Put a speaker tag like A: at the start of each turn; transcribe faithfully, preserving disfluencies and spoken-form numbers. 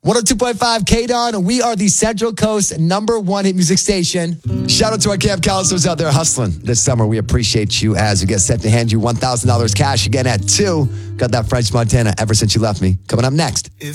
A: one oh two point five K-Don. We are the Central Coast number one hit music station. Shout out to our Camp Calisos out there hustling this summer. We appreciate you as we get set to hand you one thousand dollars cash again at two. Got that French Montana Ever Since You Left Me coming up next.